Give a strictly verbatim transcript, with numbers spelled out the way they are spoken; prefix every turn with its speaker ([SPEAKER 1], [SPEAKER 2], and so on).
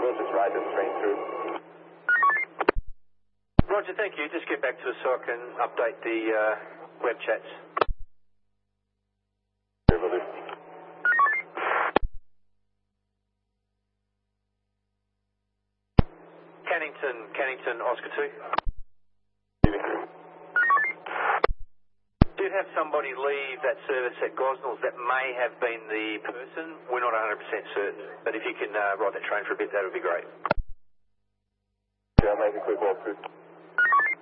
[SPEAKER 1] We'll just ride this train through.
[SPEAKER 2] Roger, thank you. Just get back to us so I can update the uh, web chats.
[SPEAKER 1] Here, will do.
[SPEAKER 2] Cannington, Cannington, Oscar two. Did have somebody leave that service at Gosnells that may have been the person. We're not one hundred percent certain, but if you can uh, ride that train for a bit, that would be great.
[SPEAKER 1] Yeah, I'll make a quick walk through.